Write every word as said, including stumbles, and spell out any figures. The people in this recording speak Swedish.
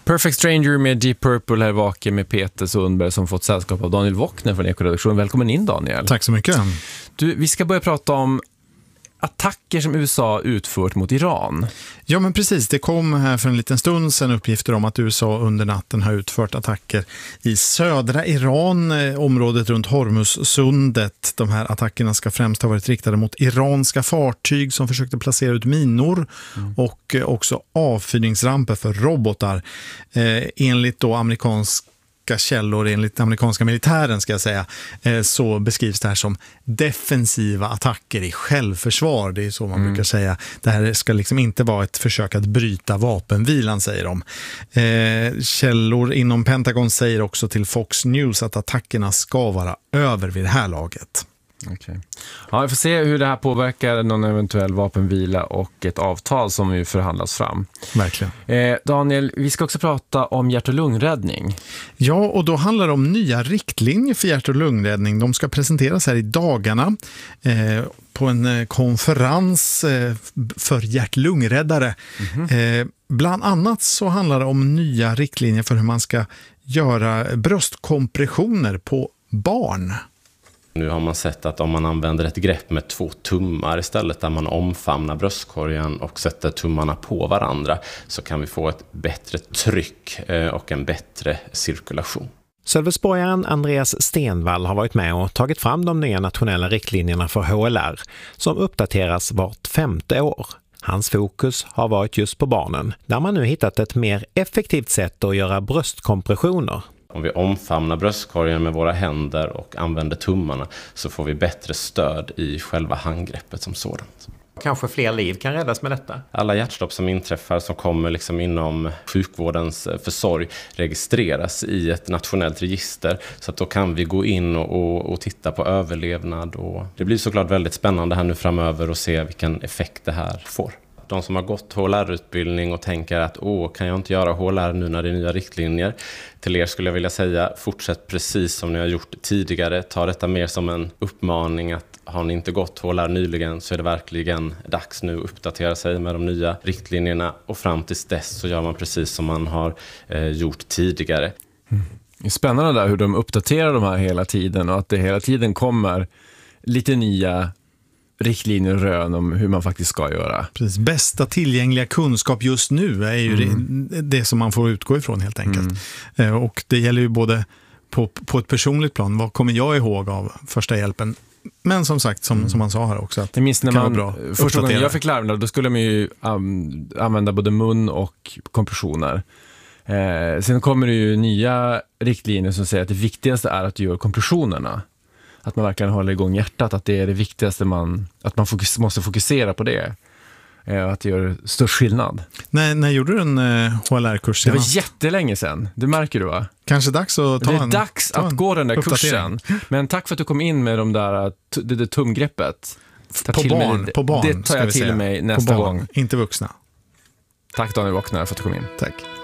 Perfect Stranger med Deep Purple här vaken med Peter Sundberg som fått sällskap av Daniel Wockner från Ekoredaktionen. Välkommen in, Daniel. Tack så mycket. Du, vi ska börja prata om attacker som U S A utfört mot Iran. Ja, men precis. Det kom här för en liten stund sedan uppgifter om att U S A under natten har utfört attacker i södra Iran, området runt Hormuzsundet. De här attackerna ska främst ha varit riktade mot iranska fartyg som försökte placera ut minor mm. och också avfyrningsramper för robotar. Eh, enligt då amerikansk källor, enligt amerikanska militären ska jag säga, så beskrivs det här som defensiva attacker i självförsvar. Det är så man mm. brukar säga. Det här ska liksom inte vara ett försök att bryta vapenvilan, säger de. Eh, källor inom Pentagon säger också till Fox News att attackerna ska vara över vid det här laget. Okay. Ja, vi får se hur det här påverkar någon eventuell vapenvila och ett avtal som ju förhandlas fram. Verkligen. Eh, Daniel, vi ska också prata om hjärt- och lungräddning. Ja, och då handlar det om nya riktlinjer för hjärt- och lungräddning. De ska presenteras här i dagarna eh, på en konferens eh, för hjärt-lungräddare. Mm-hmm. Eh, bland annat så handlar det om nya riktlinjer för hur man ska göra bröstkompressioner på barn. Nu har man sett att om man använder ett grepp med två tummar istället där man omfamnar bröstkorgen och sätter tummarna på varandra så kan vi få ett bättre tryck och en bättre cirkulation. Sölvesborgaren Andreas Stenvall har varit med och tagit fram de nya nationella riktlinjerna för H L R som uppdateras vart femte år. Hans fokus har varit just på barnen, där man nu hittat ett mer effektivt sätt att göra bröstkompressioner. Om vi omfamnar bröstkorgen med våra händer och använder tummarna så får vi bättre stöd i själva handgreppet som sådant. Kanske fler liv kan räddas med detta? Alla hjärtstopp som inträffar som kommer liksom inom sjukvårdens försorg registreras i ett nationellt register så att då kan vi gå in och, och, och titta på överlevnad. Och det blir såklart väldigt spännande här nu framöver och se vilken effekt det här får. De som har gått H L R-utbildning och tänker att åh, kan jag inte göra H L R nu när det är nya riktlinjer? Till er skulle jag vilja säga, fortsätt precis som ni har gjort tidigare. Ta detta mer som en uppmaning att har ni inte gått H L R nyligen så är det verkligen dags nu att uppdatera sig med de nya riktlinjerna. Och fram tills dess så gör man precis som man har eh, gjort tidigare. Mm. Det är spännande där hur de uppdaterar de här hela tiden och att det hela tiden kommer lite nya riktlinjer och rön om hur man faktiskt ska göra. Precis. Bästa tillgängliga kunskap just nu är ju mm. det, det som man får utgå ifrån helt enkelt. Mm. Eh, och det gäller ju både på, på ett personligt plan. Vad kommer jag ihåg av första hjälpen? Men som sagt, som, mm. som man sa här också, att jag minns när det kan man, vara bra. Första gången jag fick lära mig, då skulle man ju um, använda både mun och kompressioner. Eh, sen kommer det ju nya riktlinjer som säger att det viktigaste är att göra kompressionerna. Att man verkligen håller igång hjärtat, att det är det viktigaste man, att man fokus, måste fokusera på det. Eh, att det gör störst skillnad. När, när gjorde du en eh, H L R-kurs Det var senast? jättelänge sedan, det märker du va? Kanske dags att ta en Det är en, dags att gå den där kursen. Men tack för att du kom in med de där, det där tumgreppet. På barn, mig, på barn, det tar jag till säga. mig nästa på barn, gång. Inte vuxna. Tack Daniel Wockner för att du kom in. Tack.